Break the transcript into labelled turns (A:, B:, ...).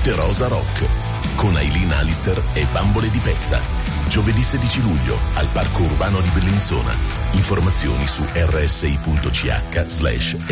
A: Notte Rosa Rock con Aileen Alister e Bambole di Pezza. Giovedì 16 luglio al Parco Urbano di Bellinzona. Informazioni su rsi.ch/eventi.